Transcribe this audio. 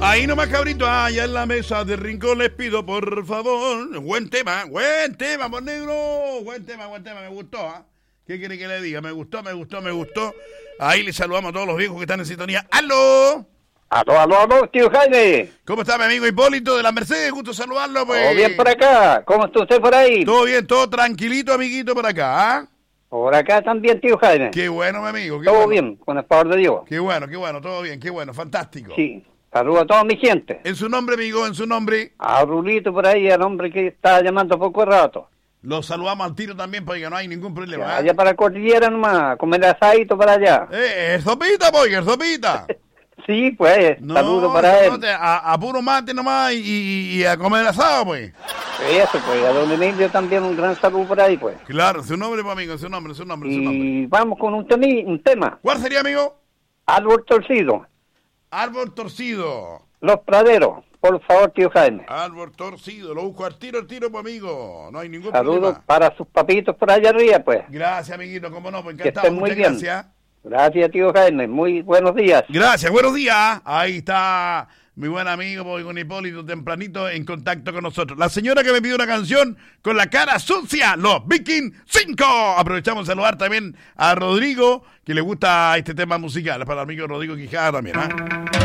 Ahí nomás, cabrito, allá en la mesa de rincón les pido, por favor. Buen tema, por negro. Buen tema, me gustó, ¿ah? ¿Qué quiere que le diga? Me gustó. Ahí le saludamos a todos los viejos que están en sintonía. ¡Aló! Aló, tío Jaime. ¿Cómo está mi amigo Hipólito de la Mercedes? Gusto saludarlo, pues. Todo bien por acá. ¿Cómo está usted por ahí? Todo bien, todo tranquilito, amiguito, por acá, ¿ah? Por acá también, tío Jaime. Qué bueno, mi amigo. Todo bueno. bien, con el favor de Dios. Qué bueno, todo bien, qué bueno, fantástico. Sí. Saludo a toda mi gente. En su nombre, amigo, en su nombre. A Rulito por ahí, al hombre que estaba llamando poco rato. Lo saludamos al tiro también, porque no hay ningún problema. Allá para la cordillera nomás, a comer asadito para allá. Sopita, pues, sopita. Sí, pues, No, saludo para él. A puro mate nomás y a comer asado, pues. Eso, pues, a don Emilio también un gran saludo por ahí, pues. Claro, su nombre, pues, amigo, su nombre. Y vamos con un tema. ¿Cuál sería, amigo? Árbol torcido. Árbol torcido. Los praderos, por favor, tío Jaime. Árbol torcido, lo busco al tiro, pues, amigo. No hay ningún Saludos problema. para sus papitos por allá arriba, pues. Gracias, amiguito, cómo no, pues Que encantado. estén muy Muchas bien. gracias. Gracias, tío Jaime. Muy buenos días. Gracias, buenos días. Ahí está mi buen amigo con Hipólito tempranito en contacto con nosotros. La señora que me pidió una canción con la cara sucia, los Viking 5. Aprovechamos de saludar también a Rodrigo, que le gusta este tema musical. Para el amigo Rodrigo Quijada también, ¿eh?